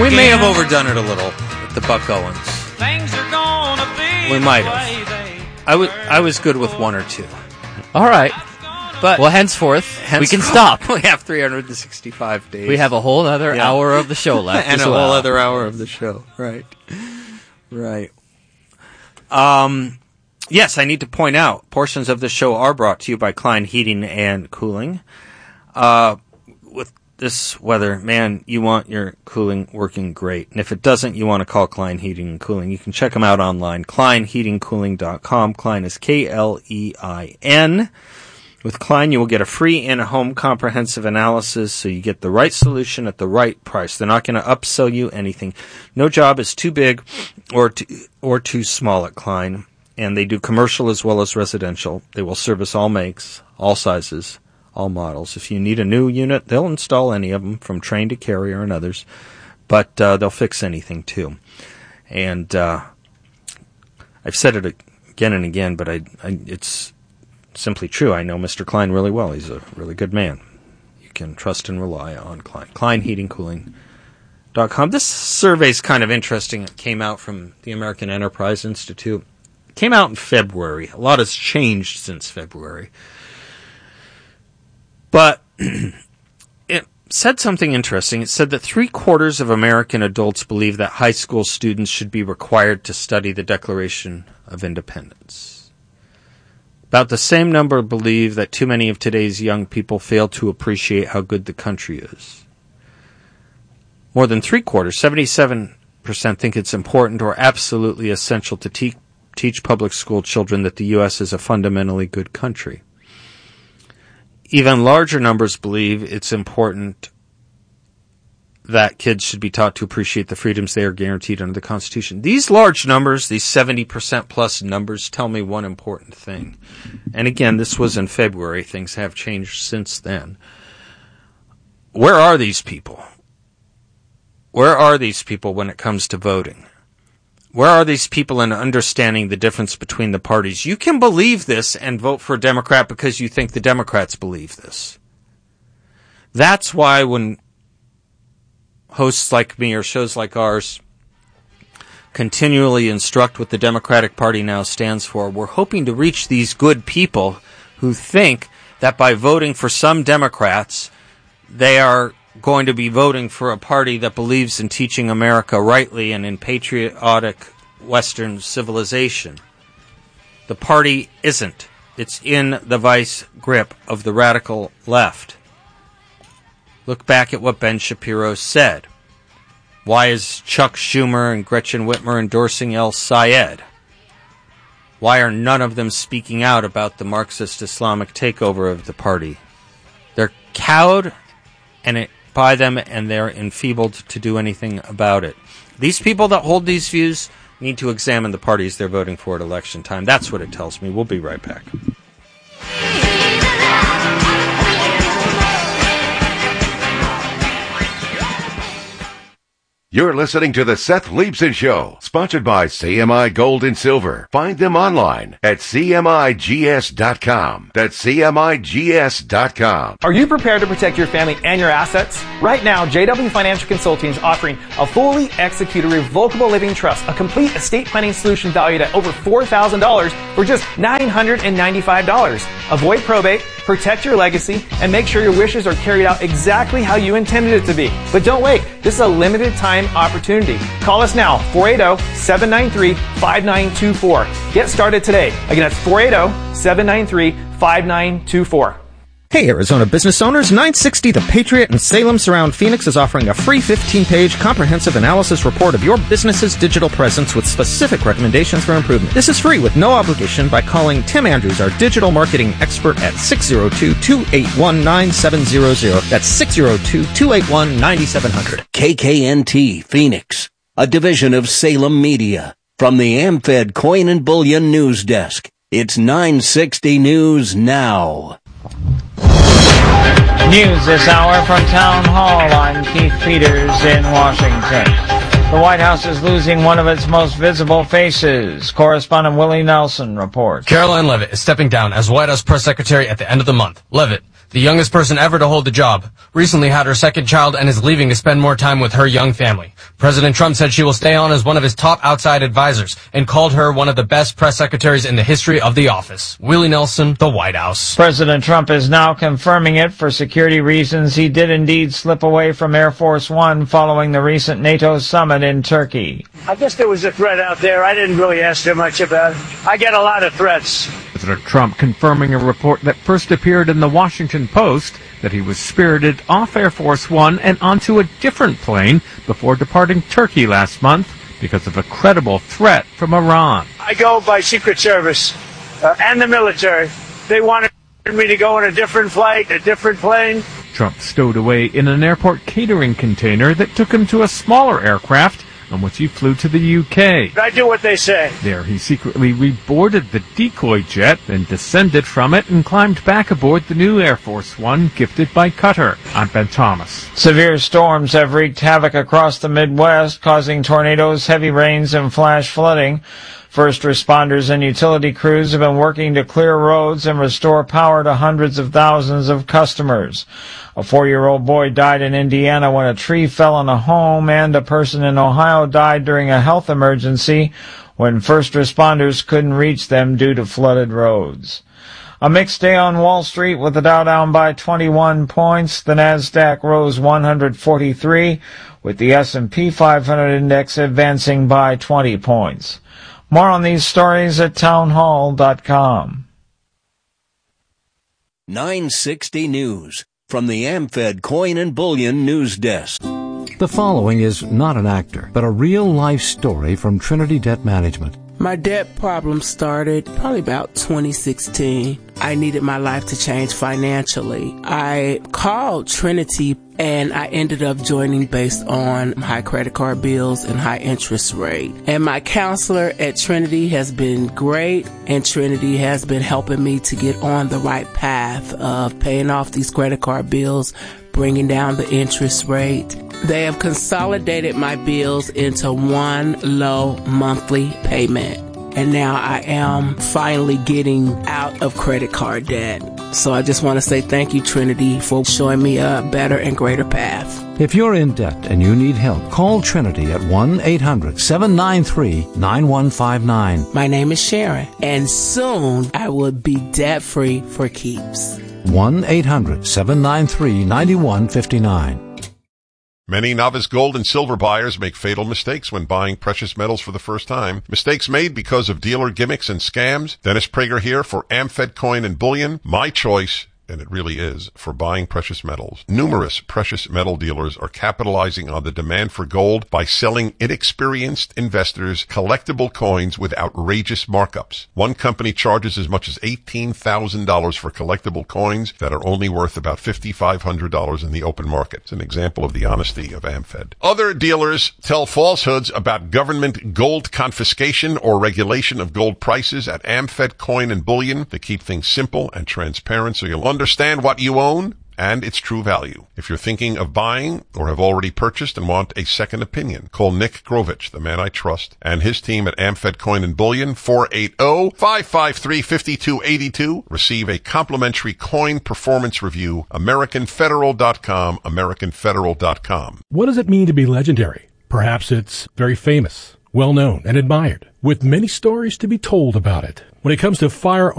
we may have overdone it a little with the Buck Owens. Things are gonna be we might have. I was good with one or two. All right. But well, henceforth, we can stop. We have 365 days. We have a whole other hour of the show left. And as a well. whole other hour of the show. Right. Yes, I need to point out, portions of the show are brought to you by Klein Heating and Cooling. With this weather, man, you want your cooling working great. And if it doesn't, you want to call Klein Heating and Cooling. You can check them out online, kleinheatingcooling.com. Klein is Klein. With Klein, you will get a free in-home comprehensive analysis so you get the right solution at the right price. They're not going to upsell you anything. No job is too big or too small at Klein. And they do commercial as well as residential. They will service all makes, all sizes, all models. If you need a new unit, they'll install any of them, from Train to Carrier and others. But they'll fix anything, too. And I've said it again and again, but it's simply true. I know Mr. Klein really well. He's a really good man. You can trust and rely on Klein. KleinHeatingCooling.com. This survey's kind of interesting. It came out from the American Enterprise Institute. Came out in February. A lot has changed since February. But it said something interesting. It said that 3/4 of American adults believe that high school students should be required to study the Declaration of Independence. About the same number believe that too many of today's young people fail to appreciate how good the country is. More than 3/4, 77%, think it's important or absolutely essential to teach public school children that the U.S. is a fundamentally good country. Even larger numbers believe it's important that kids should be taught to appreciate the freedoms they are guaranteed under the Constitution. These large numbers, these 70% plus numbers, tell me one important thing. And again, this was in February. Things have changed since then. Where are these people? Where are these people when it comes to voting? Where are these people in understanding the difference between the parties? You can believe this and vote for a Democrat because you think the Democrats believe this. That's why when hosts like me or shows like ours continually instruct what the Democratic Party now stands for, we're hoping to reach these good people who think that by voting for some Democrats, they are going to be voting for a party that believes in teaching America rightly and in patriotic Western civilization. The party isn't. It's in the vice grip of the radical left. Look back at what Ben Shapiro said. Why is Chuck Schumer and Gretchen Whitmer endorsing El Sayed? Why are none of them speaking out about the Marxist Islamic takeover of the party? They're cowed by them, and they're enfeebled to do anything about it. These people that hold these views need to examine the parties they're voting for at election time. That's what it tells me. We'll be right back. You're listening to the Seth Leibsohn Show, sponsored by CMI Gold and Silver. Find them online at CMIGS.com. That's CMIGS.com. Are you prepared to protect your family and your assets? Right now, JW Financial Consulting is offering a fully executed revocable living trust, a complete estate planning solution valued at over $4,000 for just $995. Avoid probate, protect your legacy, and make sure your wishes are carried out exactly how you intended it to be. But don't wait. This is a limited time opportunity. Call us now, 480-793-5924. Get started today. Again, that's 480-793-5924. Hey, Arizona business owners, 960 The Patriot and Salem Surround Phoenix is offering a free 15-page comprehensive analysis report of your business's digital presence with specific recommendations for improvement. This is free with no obligation by calling Tim Andrews, our digital marketing expert, at 602-281-9700. That's 602-281-9700. KKNT Phoenix, a division of Salem Media. From the AmFed Coin and Bullion News Desk, it's 960 News Now. News this hour from Town Hall. I'm Keith Peters in Washington. The White House is losing one of its most visible faces. Correspondent Willie Nelson reports. Caroline Leavitt is stepping down as White House press secretary at the end of the month. Leavitt, the youngest person ever to hold the job. Recently had her second child and is leaving to spend more time with her young family. President Trump said she will stay on as one of his top outside advisors and called her one of the best press secretaries in the history of the office. Willie Nelson, the White House. President Trump is now confirming it for security reasons. He did indeed slip away from Air Force One following the recent NATO summit in Turkey. I guess there was a threat out there. I didn't really ask too much about it. I get a lot of threats. President Trump confirming a report that first appeared in the Washington Post that he was spirited off Air Force One and onto a different plane before departing Turkey last month because of a credible threat from Iran. I go by Secret Service and the military. They wanted me to go on a different flight, a different plane. Trump stowed away in an airport catering container that took him to a smaller aircraft on which he flew to the UK. I do what they say. There he secretly reboarded the decoy jet, then descended from it and climbed back aboard the new Air Force One gifted by Qatar. I'm Ben Thomas. Severe storms have wreaked havoc across the Midwest, causing tornadoes, heavy rains, and flash flooding. First responders and utility crews have been working to clear roads and restore power to hundreds of thousands of customers. A 4-year-old boy died in Indiana when a tree fell on a home, and a person in Ohio died during a health emergency when first responders couldn't reach them due to flooded roads. A mixed day on Wall Street with the Dow down by 21 points. The Nasdaq rose 143, with the S&P 500 index advancing by 20 points. More on these stories at townhall.com. 960 News from the AmFed Coin and Bullion News Desk. The following is not an actor, but a real-life story from Trinity Debt Management. My debt problem started probably about 2016. I needed my life to change financially. I called Trinity and I ended up joining based on high credit card bills and high interest rate. And my counselor at Trinity has been great, and Trinity has been helping me to get on the right path of paying off these credit card bills, bringing down the interest rate. They have consolidated my bills into one low monthly payment. And now I am finally getting out of credit card debt. So I just want to say thank you, Trinity, for showing me a better and greater path. If you're in debt and you need help, call Trinity at 1-800-793-9159. My name is Sharon, and soon I will be debt-free for keeps. 1-800-793-9159. Many novice gold and silver buyers make fatal mistakes when buying precious metals for the first time. Mistakes made because of dealer gimmicks and scams. Dennis Prager here for AmFed Coin and Bullion. My choice, and it really is, for buying precious metals. Numerous precious metal dealers are capitalizing on the demand for gold by selling inexperienced investors collectible coins with outrageous markups. One company charges as much as $18,000 for collectible coins that are only worth about $5,500 in the open market. It's an example of the honesty of AmFed. Other dealers tell falsehoods about government gold confiscation or regulation of gold prices at AmFed Coin and Bullion to keep things simple and transparent so you'll understand what you own and its true value. If you're thinking of buying or have already purchased and want a second opinion, call Nick Grovich, the man I trust, and his team at AmFed Coin and Bullion, 480-553-5282. Receive a complimentary coin performance review, AmericanFederal.com, AmericanFederal.com. What does it mean to be legendary? Perhaps it's very famous, well-known, and admired, with many stories to be told about it. When it comes to firearms